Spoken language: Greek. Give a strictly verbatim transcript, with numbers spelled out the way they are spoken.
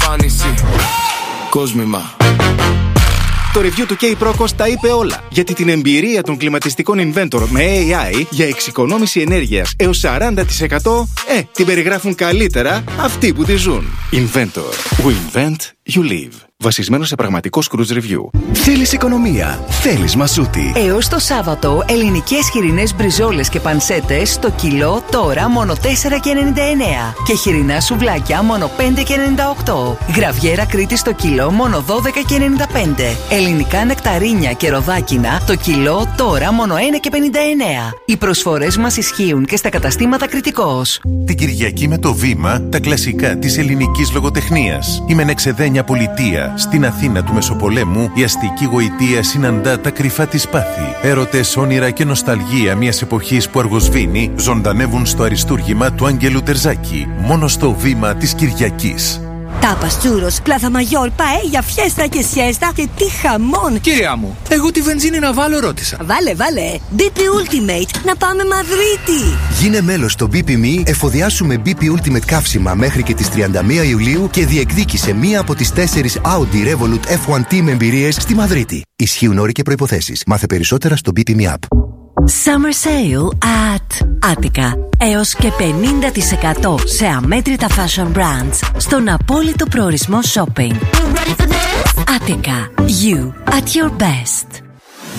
εμφάνιση. Κόσμημα. Το review του K-Procos τα είπε όλα. Γιατί την εμπειρία των κλιματιστικών Inventor με έι άι για εξοικονόμηση ενέργειας έως σαράντα τοις εκατό, ε, την περιγράφουν καλύτερα αυτοί που τη ζουν. Inventor. We invent, you live. Βασισμένο σε πραγματικό Cruise Review. Θέλεις οικονομία, θέλεις μασούτη. Έως το Σάββατο, ελληνικές χοιρινές μπριζόλες και πανσέτες στο κιλό τώρα μόνο τέσσερα και ενενήντα εννέα. Και χοιρινά σουβλάκια μόνο πέντε και ενενήντα οκτώ. Γραβιέρα Κρήτη στο κιλό μόνο δώδεκα και ενενήντα πέντε. Ελληνικά νεκταρίνια και ροδάκινα το κιλό τώρα μόνο ένα και πενήντα εννέα. Οι προσφορές μας ισχύουν και στα καταστήματα Κρητικός. Την Κυριακή με το Βήμα, τα κλασικά της ελληνικής λογοτεχνίας. Η Μενεξεδένια πολιτεία. Στην Αθήνα του Μεσοπολέμου, η αστική γοητεία συναντά τα κρυφά της πάθη. Έρωτες, όνειρα και νοσταλγία μιας εποχής που αργοσβήνει ζωντανεύουν στο αριστούργημα του Άγγελου Τερζάκη. Μόνο στο Βήμα της Κυριακής. Τάπας, τσούρος, πλάθα μαγιόρ, παέλια, φιέστα και σιέστα και τι χαμόν! Κυρία μου, εγώ τη βενζίνη να βάλω ρώτησα. Βάλε, βάλε! μπι πι Ultimate, να πάμε Μαδρίτη! Γίνε μέλος στο μπι πι Me, εφοδιάσουμε μπι πι Ultimate καύσιμα μέχρι και τις τριάντα μία Ιουλίου και διεκδίκησε μία από τις τέσσερις Audi Revolut εφ ουάν Team εμπειρίες στη Μαδρίτη. Ισχύουν όροι και προϋποθέσεις. Μάθε περισσότερα στο μπι πι Me App. Summer Sale at Attica. Έως και πενήντα τοις εκατό σε αμέτρητα fashion brands στον απόλυτο προορισμό shopping. Attica. You at your best.